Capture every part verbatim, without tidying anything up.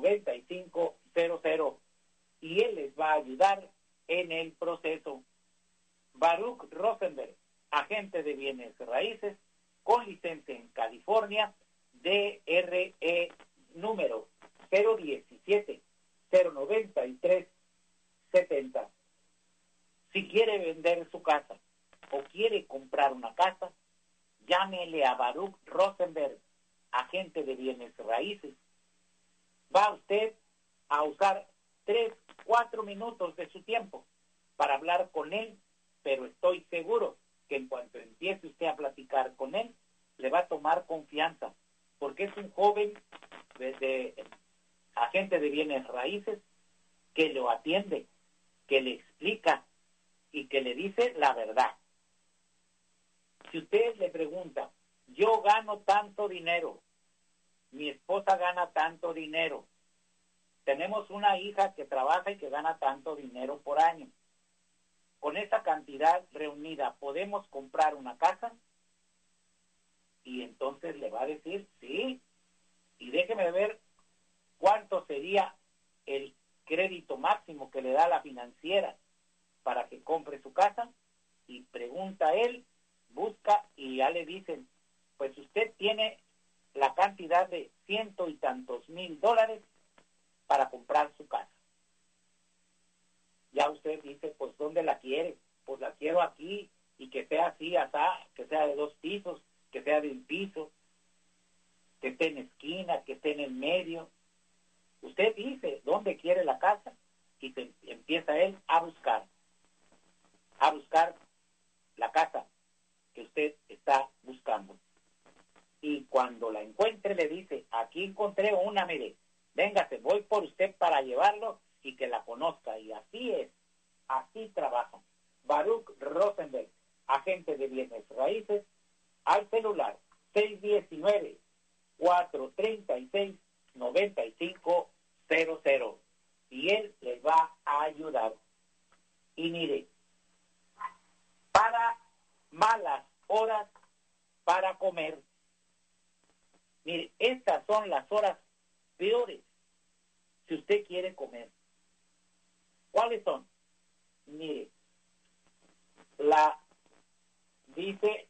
noventa y cinco cero cero y él les va a ayudar en el proceso. Baruch Rosenberg, agente de bienes raíces, con licencia en California, D R E número cero diecisiete cero noventa y tres setenta. Si quiere vender su casa o quiere comprar una casa, llámele a Baruch Rosenberg, agente de bienes raíces. Va usted a usar tres, cuatro minutos de su tiempo para hablar con él, pero estoy seguro que en cuanto empiece usted a platicar con él, le va a tomar confianza, porque es un joven desde agente de bienes raíces que lo atiende, que le explica y que le dice la verdad. Si usted le pregunta, yo gano tanto dinero, mi esposa gana tanto dinero, tenemos una hija que trabaja y que gana tanto dinero por año, con esa cantidad reunida, ¿podemos comprar una casa? Y entonces le va a decir, sí, y déjeme ver cuánto sería el crédito máximo que le da la financiera para que compre su casa, y pregunta a él, busca y ya le dicen, pues usted tiene la cantidad de ciento y tantos mil dólares para comprar su casa. Ya usted dice, pues ¿dónde la quiere? Pues la quiero aquí, y que sea así, asá, que sea de dos pisos, que sea de un piso, que esté en esquina, que esté en el medio. Usted dice dónde quiere la casa y se empieza él a buscar, a buscar la casa que usted está buscando. Y cuando la encuentre le dice, aquí encontré una, mire, véngase, voy por usted para llevarlo y que la conozca. Y así es, así trabaja. Baruch Rosenberg, agente de bienes raíces, al celular seis uno nueve, cuatro tres seis, nueve cinco cero cero y él les va a ayudar. Y mire, para malas horas para comer, mire, estas son las horas peores si usted quiere comer. ¿Cuáles son? Mire, la dice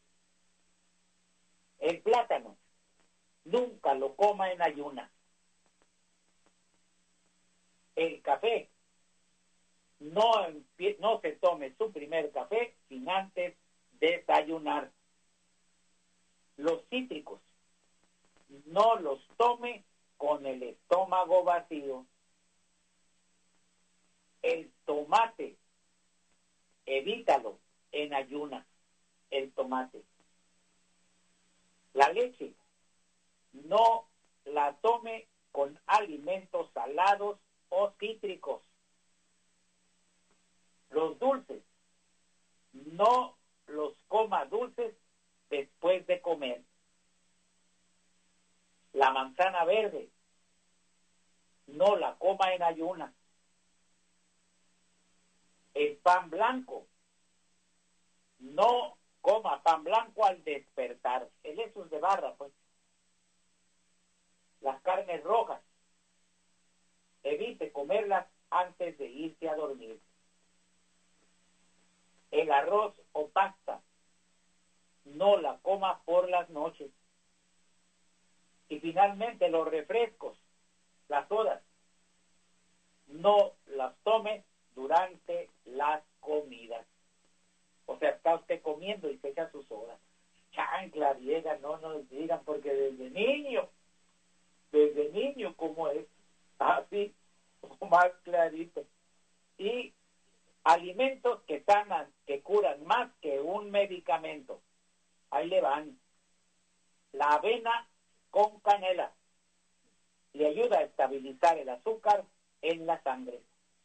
el plátano, nunca lo coma en ayunas. El café, no, no se tome su primer café sin antes desayunar. Los cítricos, no los tome con el estómago vacío. El tomate, evítalo en ayunas, el tomate. La leche, no la tome con alimentos salados o cítricos. Los dulces, no los coma dulces después de comer. La manzana verde, no la coma en ayunas. El pan blanco, no coma pan blanco al despertar. El eso es de barra, pues. Las carnes rojas, evite comerlas antes de irse a dormir. El arroz o pasta, no la coma por las noches. Y finalmente los refrescos, las sodas, no las tome durante las comidas. O sea, está usted comiendo y se echa sus sodas. Chancla vieja, no nos digan, porque desde niño, desde niño, ¿cómo es? Así, más clarito. Y alimentos que sanan, que curan más que un medicamento. Ahí le van. La avena con canela le ayuda a estabilizar el azúcar en la sangre.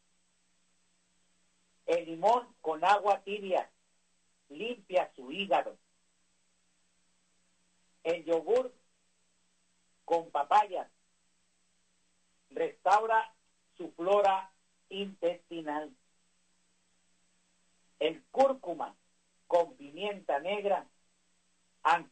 El limón con agua tibia limpia su hígado. El yogur con papaya restaura su flora intestinal. El cúrcuma con pimienta negra,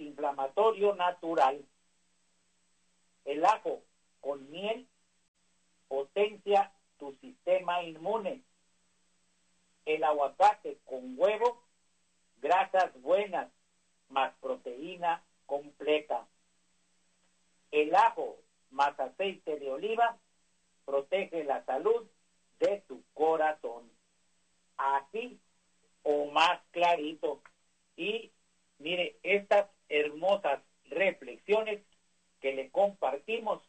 antiinflamatorio natural. El ajo con miel potencia tu sistema inmune. El aguacate con huevo, grasas buenas, más proteína completa. El ajo más aceite de oliva protege la salud de tu corazón. Así o más clarito. Y mire, estas hermosas reflexiones que le compartimos,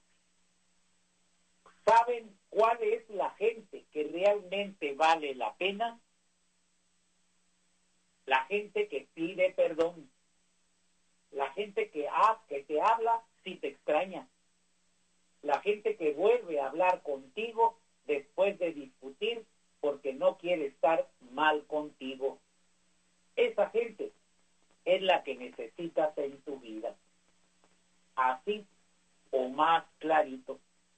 ¿saben cuál es la gente que realmente vale la pena? La gente que pide perdón. La gente que, ha, que te habla si te extraña. La gente que vuelve a hablar contigo después de discutir porque no quiere estar mal contigo. Esa gente es la que necesitas en tu vida. Así o más clarito.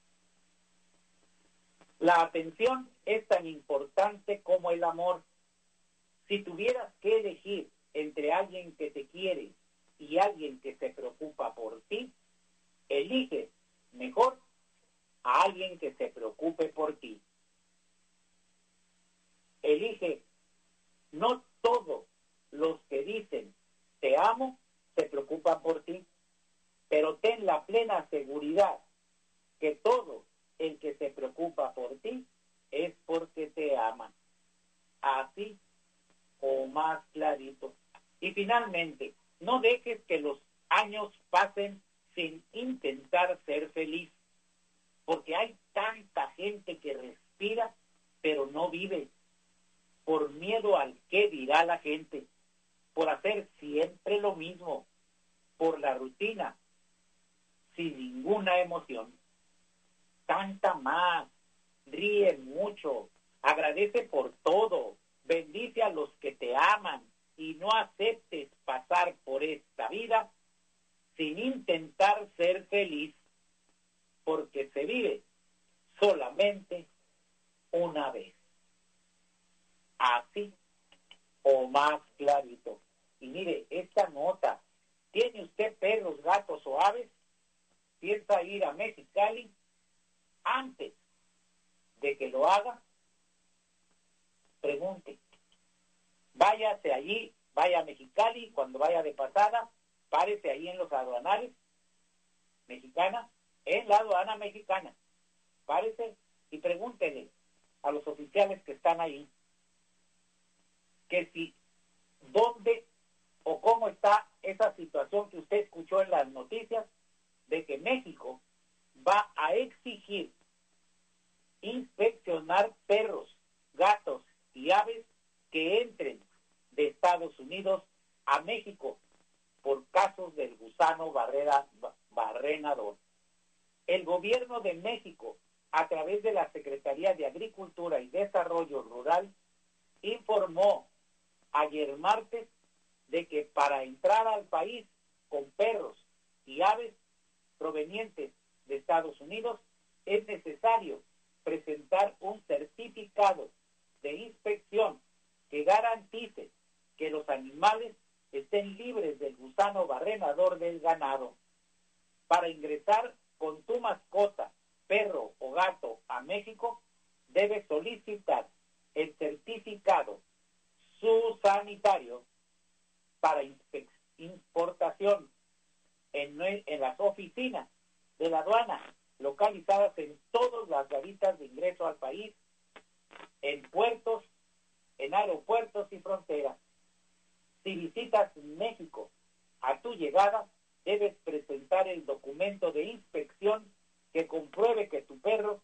La atención es tan importante como el amor. Si tuvieras que elegir entre alguien que te quiere y alguien que se preocupa por ti, elige mejor a alguien que se preocupe por ti. Elige, no todos los que dicen te amo se preocupan por ti, pero ten la plena seguridad que todo el que se preocupa por ti es porque te ama. Así o más clarito. Y finalmente, no dejes que los años pasen sin intentar ser feliz, porque hay tanta gente que respira, pero no vive, por miedo al qué dirá la gente, por hacer siempre lo mismo, por la rutina, sin ninguna emoción. Canta más, ríe mucho, agradece por todo, bendice a los que te aman y no aceptes pasar por esta vida sin intentar ser feliz, porque se vive solamente una vez. Así o más clarito. Y mire, esta nota, ¿tiene usted perros, gatos o aves? ¿Piensa ir a Mexicali? Antes de que lo haga, pregunte. Váyase allí, vaya a Mexicali, cuando vaya de pasada, párese ahí en los aduanales mexicana, en la aduana mexicana. Párese y pregúntele a los oficiales que están ahí que si, dónde o cómo está esa situación que usted escuchó en las noticias de que México va a exigir inspeccionar perros, gatos y aves que entren de Estados Unidos a México por casos del gusano barrera, barrenador. El gobierno de México, a través de la Secretaría de Agricultura y Desarrollo Rural, informó ayer martes de que para entrar al país con perros y aves provenientes de Estados Unidos es necesario presentar un certificado de inspección que garantice que los animales estén libres del gusano barrenador del ganado. Para ingresar con tu mascota, perro o gato a México, debes solicitar el certificado subsanitario para importación en, en las oficinas de la aduana localizadas en todas las garitas de ingreso al país, en puertos, en aeropuertos y fronteras. Si visitas México a tu llegada, debes presentar el documento de inspección que compruebe que tu perro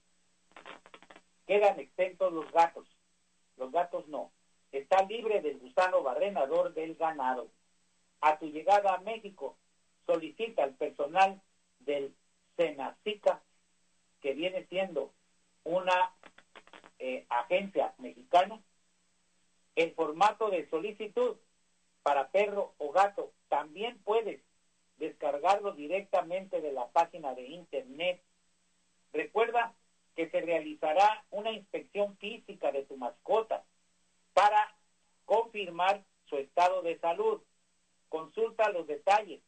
quedan exentos los gatos. Los gatos no. Está libre del gusano barrenador del ganado. A tu llegada a México, solicita al personal del Senacica, que viene siendo una eh, agencia mexicana, el formato de solicitud para perro o gato. También puedes descargarlo directamente de la página de internet. Recuerda que se realizará una inspección física de tu mascota para confirmar su estado de salud. Consulta los detalles.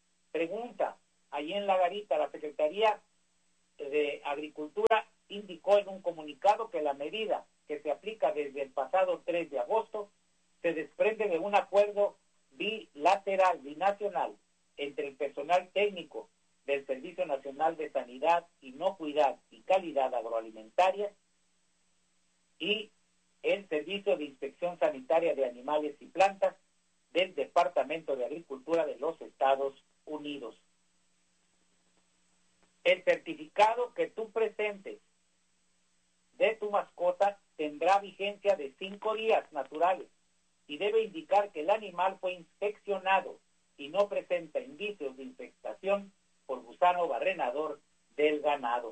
Pregunta, allí en la garita, la Secretaría de Agricultura indicó inocuidad y calidad agroalimentaria y el Servicio de Inspección Sanitaria de Animales y Plantas del Departamento de Agricultura de los Estados Unidos. El certificado que tú presentes de tu mascota tendrá vigencia de cinco días naturales y debe indicar que el animal fue inspeccionado y no presenta indicios de infestación por gusano barrenador del ganado.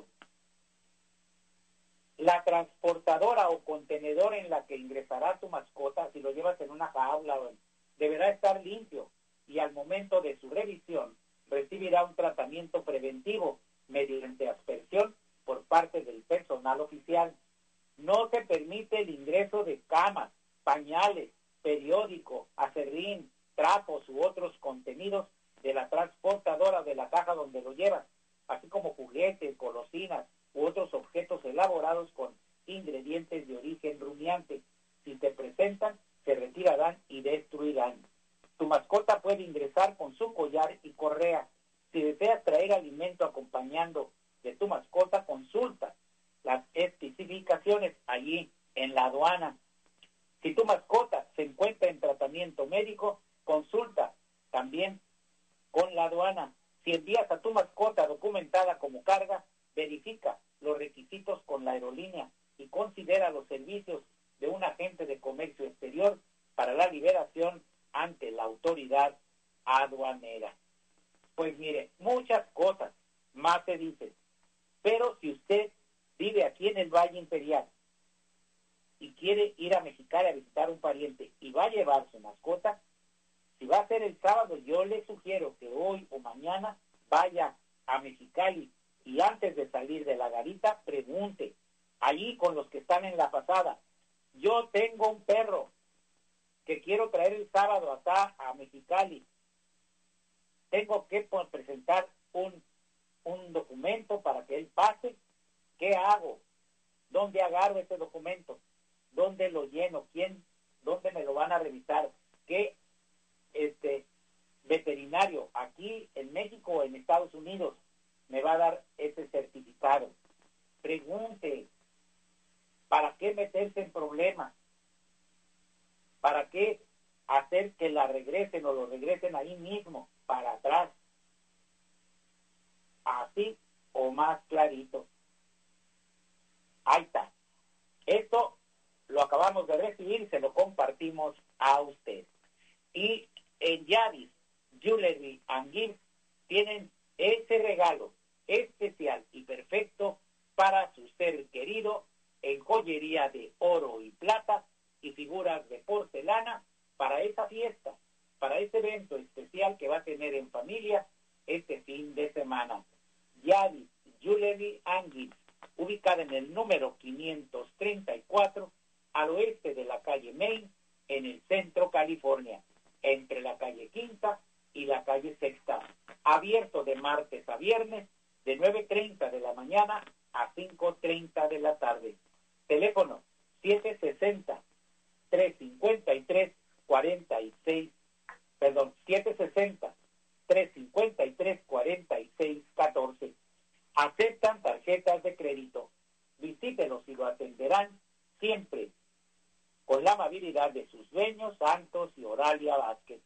La transportadora o contenedor en la que ingresará tu mascota, si lo llevas en una jaula, deberá estar limpio y al momento de su revisión recibirá un tratamiento preventivo mediante aspersión por parte del personal oficial. No se permite el ingreso de camas, pañales, periódico, acerrín, trapos u otros contenidos de la transportadora de la caja donde lo llevas, así como juguetes, golosinas u otros objetos elaborados con ingredientes de origen rumiante. Si te presentan, se retirarán y destruirán. Tu mascota puede ingresar con su collar y correa. Si deseas traer alimento acompañando de tu mascota, consulta las especificaciones allí en la aduana. Si tu mascota se encuentra en tratamiento médico, consulta también con la aduana. Si envías a tu mascota documentada como carga, verifica los requisitos con la aerolínea y considera los servicios de un agente de comercio exterior para la liberación ante la autoridad aduanera. Pues mire, muchas cosas más se dicen, pero si usted vive aquí en el Valle Imperial y quiere ir a Mexicali a visitar a un pariente y va a llevar su mascota, si va a ser el sábado, yo le sugiero que hoy o mañana vaya a Mexicali y antes de salir de la garita, pregunte allí con los que están en la pasada: yo tengo un perro que quiero traer el sábado acá a Mexicali. Tengo que presentar un, un documento para que él pase. ¿Qué hago? ¿Dónde agarro ese documento? ¿Dónde lo lleno? ¿Quién? ¿Dónde me lo van a revisar? ¿Qué este veterinario aquí en México o en Estados Unidos me va a dar ese certificado? Pregunte. ¿Para qué meterse en problemas? ¿Para qué hacer que la regresen o lo regresen ahí mismo, para atrás? Así o más clarito. Ahí está. Esto lo acabamos de recibir y se lo compartimos a usted. Y en Yavis Jewelry and Gifts tienen ese regalo especial y perfecto para su ser querido en joyería de oro y plata y figuras de porcelana para esa fiesta, para ese evento especial que va a tener en familia este fin de semana. Yavis Jewelry and Gifts, ubicada en el número quinientos treinta y cuatro al oeste de la calle Main, en el centro California, entre la calle Quinta y la calle Sexta, abierto de martes a viernes de nueve treinta de la mañana a cinco treinta de la tarde. Teléfono siete sesenta, trescientos cincuenta y tres, cuarenta y seis, perdón, siete sesenta, trescientos cincuenta y tres, cuarenta y seis, catorce. Aceptan tarjetas de crédito. Visítelos y lo atenderán siempre con la amabilidad de sus dueños, Santos y Oralia Vázquez.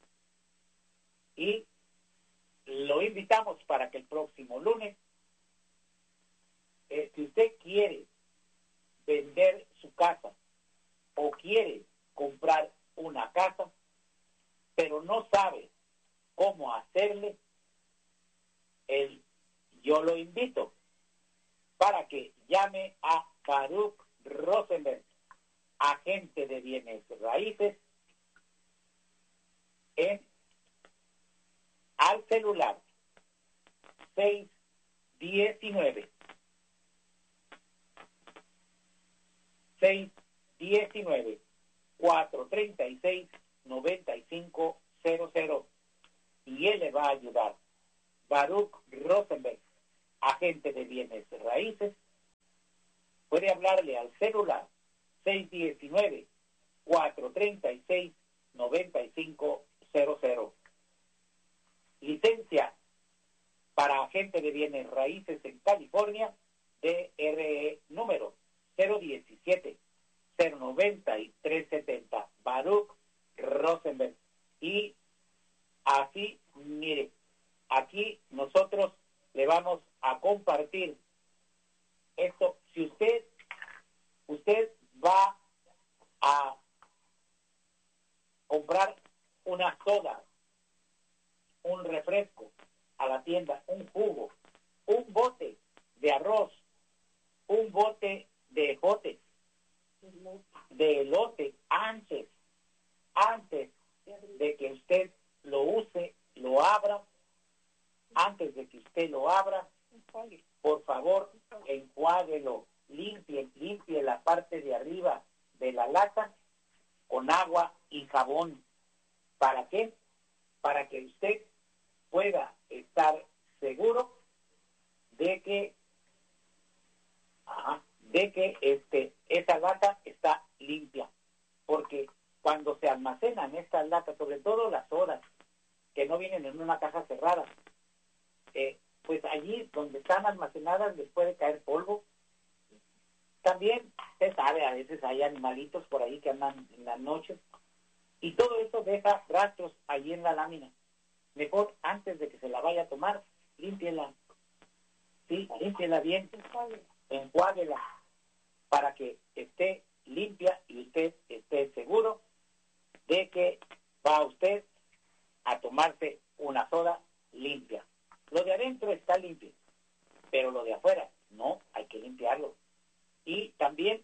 Y lo invitamos para que el próximo lunes, eh, si usted quiere vender su casa o quiere comprar una casa, pero no sabe cómo hacerle, el, yo lo invito para que llame a Baruch Rosenberg, agente de bienes raíces, en al celular seis diecinueve, seis diecinueve, cuatrocientos treinta y seis, noventa y cinco cero cero, y él le va a ayudar. Baruch Rosenberg, agente de bienes raíces, puede hablarle al celular seis diecinueve, cuatrocientos treinta y seis, noventa y cinco cero cero. Licencia para agente de bienes raíces en California R E número cero diecisiete, cero noventa y tres setenta, Baruch Rosenberg. Y así, mire, aquí nosotros le vamos a compartir esto. Si usted, usted va a comprar una soda, un refresco a la tienda, un jugo, un bote de arroz, un bote de ejotes, de elote, antes, antes de que usted lo use, lo abra, antes de que usted lo abra, por favor, enjuáguelo, limpie, limpie la parte de arriba de la lata con agua y jabón. ¿Para qué? Para que usted pueda estar seguro de que ajá, de que este esa lata está limpia, porque cuando se almacenan estas latas, sobre todo las sodas que no vienen en una caja cerrada, eh, pues allí donde están almacenadas les puede caer polvo. También se sabe, a veces hay animalitos por ahí que andan en las noches y todo eso deja rastros allí en la lámina. Mejor antes de que se la vaya a tomar, límpiela. Sí, límpiela bien, enjuáguela para que esté limpia y usted esté seguro de que va usted a tomarse una soda limpia. Lo de adentro está limpio, pero lo de afuera no, hay que limpiarlo. Y también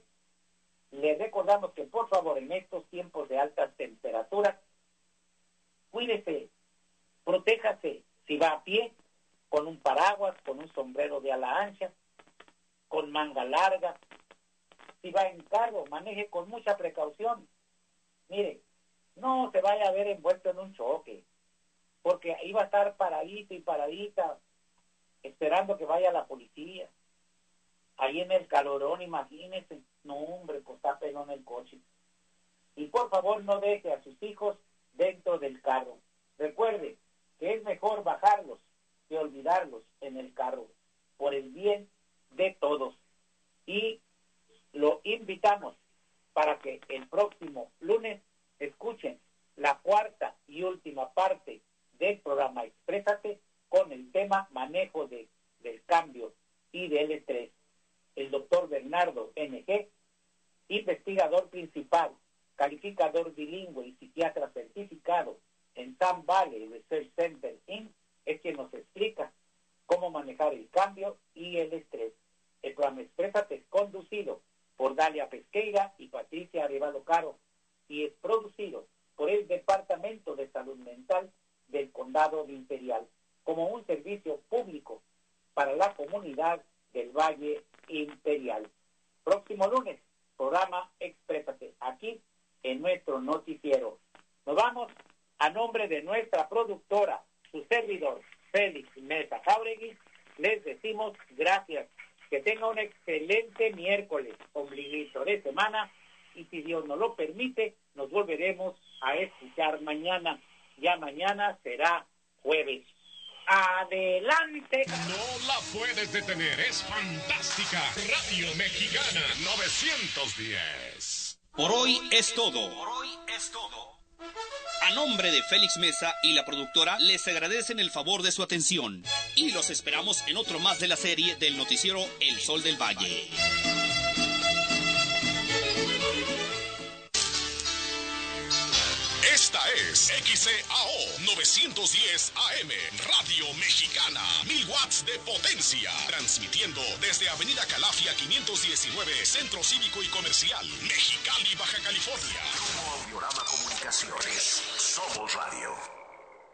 le recordamos que por favor en estos tiempos de altas temperaturas, cuídese, protéjase si va a pie, con un paraguas, con un sombrero de ala ancha, con manga larga. Si va en carro, maneje con mucha precaución. Mire, no se vaya a ver envuelto en un choque, porque ahí va a estar paradito y paradita, esperando que vaya la policía. Ahí en el calorón, imagínese, no hombre, pues está pelón el coche. Y por favor no deje a sus hijos dentro del carro. Recuerde que es mejor bajarlos que olvidarlos en el carro, por el bien de todos. Y lo invitamos para que el próximo lunes escuchen la cuarta y última parte del programa Exprésate con el tema manejo de, del cambio y del estrés. El doctor Bernardo N G, investigador principal, calificador bilingüe y psiquiatra certificado en Sun Valley Research Center incorporated, es quien nos explica cómo manejar el cambio y el estrés. El programa Exprésate es conducido por Dalia Pesqueira y Patricia Arevalo Caro y es producido por el Departamento de Salud Mental del Condado de Imperial como un servicio público para la comunidad del Valle Imperial. Próximo lunes, programa Exprésate, aquí en nuestro noticiero. Nos vamos a nombre de nuestra productora, su servidor, Félix Mesa Jauregui, les decimos gracias. Que tenga un excelente miércoles, ombliguito de semana, y si Dios nos lo permite, nos volveremos a escuchar mañana. Ya mañana será jueves. ¡Adelante! No la puedes detener, es fantástica. Radio Mexicana novecientos diez. Por hoy es todo. Por hoy es todo. A nombre de Félix Mesa y la productora, les agradecen el favor de su atención. Y los esperamos en otro más de la serie del noticiero El Sol del Valle. Esta es X C A O novecientos diez A M, Radio Mexicana, mil watts de potencia, transmitiendo desde Avenida Calafia quinientos diecinueve, Centro Cívico y Comercial, Mexicali, Baja California. Grupo Audiorama Comunicaciones, somos radio.